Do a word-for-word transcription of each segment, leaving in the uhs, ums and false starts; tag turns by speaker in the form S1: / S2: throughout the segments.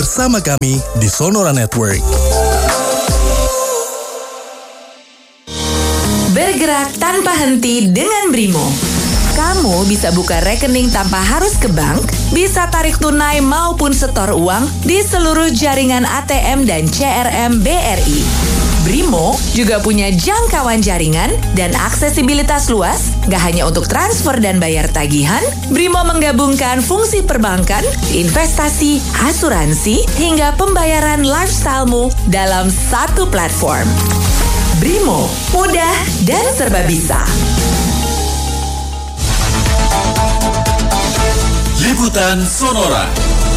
S1: bersama kami di Sonora Network.
S2: Bergerak tanpa henti dengan Brimo. Kamu bisa buka rekening tanpa harus ke bank, bisa tarik tunai maupun setor uang di seluruh jaringan A T M dan C R M B R I. Brimo juga punya jangkauan jaringan dan aksesibilitas luas, gak hanya untuk transfer dan bayar tagihan. Brimo menggabungkan fungsi perbankan, investasi, asuransi, hingga pembayaran lifestyle-mu dalam satu platform. Brimo, mudah dan serba bisa.
S3: Liputan Sonora.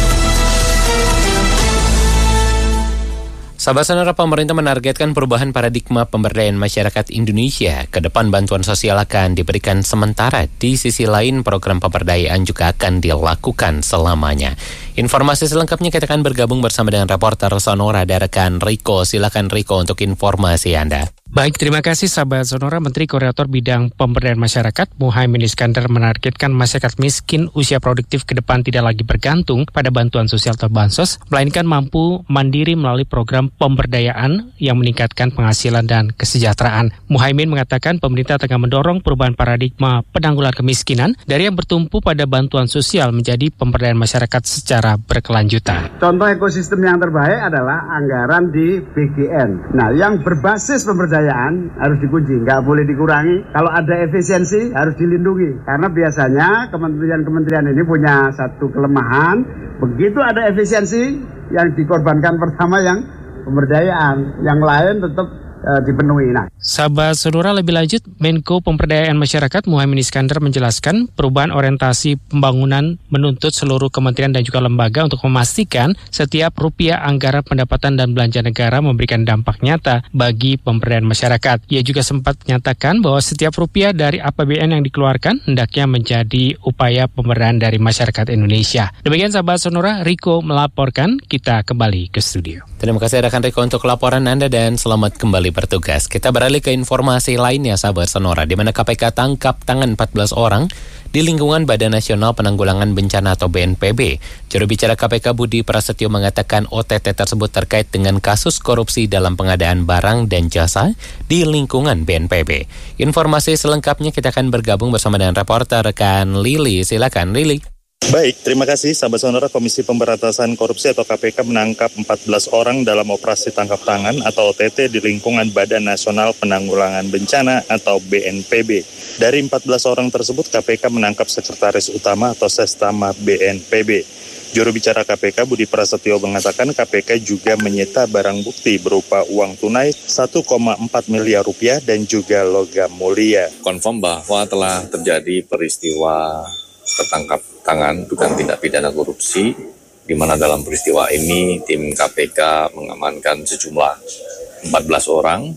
S4: Sahabat Sonora, pemerintah menargetkan perubahan paradigma pemberdayaan masyarakat Indonesia. Ke depan bantuan sosial akan diberikan sementara. Di sisi lain, program pemberdayaan juga akan dilakukan selamanya. Informasi selengkapnya kita akan bergabung bersama dengan reporter Sonora Darakan Riko. Silakan Riko untuk informasi Anda.
S5: Baik, terima kasih sahabat Sonora. Menteri Koordinator Bidang Pemberdayaan Masyarakat Muhaimin Iskandar menargetkan masyarakat miskin usia produktif ke depan tidak lagi bergantung pada bantuan sosial atau bansos, melainkan mampu mandiri melalui program pemberdayaan yang meningkatkan penghasilan dan kesejahteraan. Muhaimin mengatakan pemerintah tengah mendorong perubahan paradigma penanggulangan kemiskinan dari yang bertumpu pada bantuan sosial menjadi pemberdayaan masyarakat secara berkelanjutan.
S6: Contoh ekosistem yang terbaik adalah anggaran di B G N. Nah, yang berbasis pemberdayaan harus dikunci, nggak boleh dikurangi. Kalau ada efisiensi harus dilindungi. Karena biasanya kementerian-kementerian ini punya satu kelemahan. Begitu ada efisiensi, yang dikorbankan pertama yang pemberdayaan, yang lain tetap uh, dipenuhi. Nah.
S5: Sahabat Sonora, lebih lanjut, Menko Pemberdayaan Masyarakat Muhaimin Iskandar menjelaskan perubahan orientasi pembangunan menuntut seluruh kementerian dan juga lembaga untuk memastikan setiap rupiah anggaran pendapatan dan belanja negara memberikan dampak nyata bagi pemberdayaan masyarakat. Ia juga sempat menyatakan bahwa setiap rupiah dari A P B N yang dikeluarkan hendaknya menjadi upaya pemberdayaan dari masyarakat Indonesia. Demikian sahabat Sonora, Riko melaporkan. Kita kembali ke studio.
S4: Terima kasih rekan Riko untuk laporan Anda dan selamat kembali bertugas. Kita beralih ke informasi lainnya sahabat Sonora, di mana K P K tangkap tangan empat belas orang di lingkungan Badan Nasional Penanggulangan Bencana atau B N P B. Juru bicara K P K Budi Prasetyo mengatakan O T T tersebut terkait dengan kasus korupsi dalam pengadaan barang dan jasa di lingkungan B N P B. Informasi selengkapnya kita akan bergabung bersama dengan reporter rekan Lili. Silakan Lili.
S7: Baik, terima kasih sahabat Sonora. Komisi Pemberantasan Korupsi atau K P K menangkap empat belas orang dalam operasi tangkap tangan atau O T T di lingkungan Badan Nasional Penanggulangan Bencana atau B N P B. Dari empat belas orang tersebut, K P K menangkap Sekretaris Utama atau Sestama B N P B. Juru bicara K P K Budi Prasetyo mengatakan K P K juga menyita barang bukti berupa uang tunai satu koma empat miliar rupiah dan juga logam mulia.
S8: Konfirm bahwa telah terjadi peristiwa tertangkap tangan dugaan tindak pidana korupsi, di mana dalam peristiwa ini tim K P K mengamankan sejumlah empat belas orang,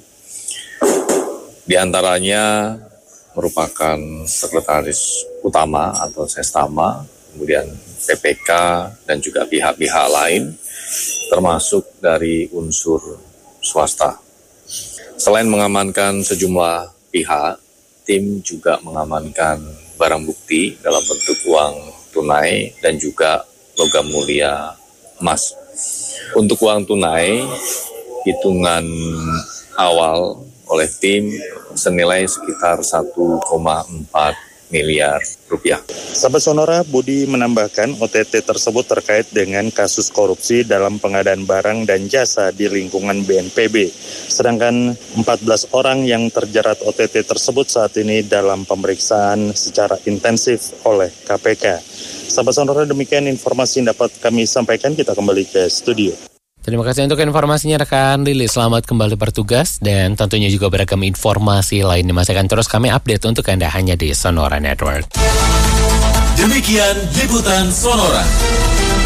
S8: di antaranya merupakan Sekretaris Utama atau Sestama, kemudian P P K dan juga pihak-pihak lain, termasuk dari unsur swasta. Selain mengamankan sejumlah pihak, tim juga mengamankan barang bukti dalam bentuk uang tunai dan juga logam mulia emas. Untuk uang tunai, hitungan awal oleh tim senilai sekitar satu koma empat miliar rupiah.
S7: Sahabat Sonora, Budi menambahkan O T T tersebut terkait dengan kasus korupsi dalam pengadaan barang dan jasa di lingkungan B N P B. Sedangkan empat belas orang yang terjerat O T T tersebut saat ini dalam pemeriksaan secara intensif oleh K P K. Sahabat Sonora, demikian informasi yang dapat kami sampaikan. Kita kembali ke studio.
S4: Terima kasih untuk informasinya rekan Lili. Selamat kembali bertugas dan tentunya juga beragam informasi lain masih akan terus kami update untuk Anda hanya di Sonora Network.
S3: Demikian Liputan Sonora.